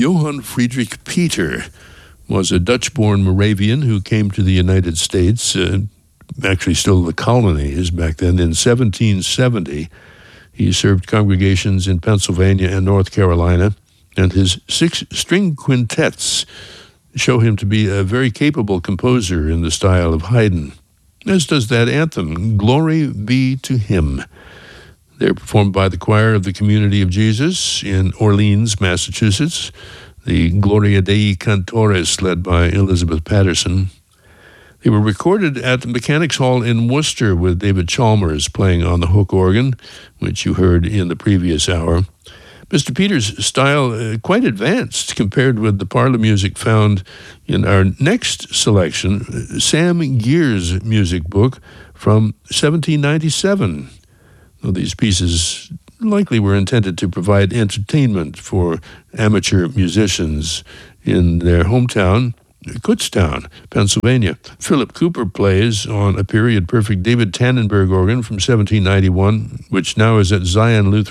Johann Friedrich Peter was a Dutch-born Moravian who came to the United States, actually still the colonies back then, in 1770. He served congregations in Pennsylvania and North Carolina, and his 6-string quintets show him to be a very capable composer in the style of Haydn, as does that anthem, Glory Be to Him. They're performed by the choir of the Community of Jesus in Orleans, Massachusetts, the Gloria Dei Cantores, led by Elizabeth Patterson. They were recorded at the Mechanics Hall in Worcester with David Chalmers playing on the hook organ, which you heard in the previous hour. Mr. Peters' style quite advanced compared with the parlor music found in our next selection, Sam Gear's music book from 1797. Well, these pieces likely were intended to provide entertainment for amateur musicians in their hometown, Kutztown, Pennsylvania. Philip Cooper plays on a period-perfect David Tannenberg organ from 1791, which now is at Zion Lutheran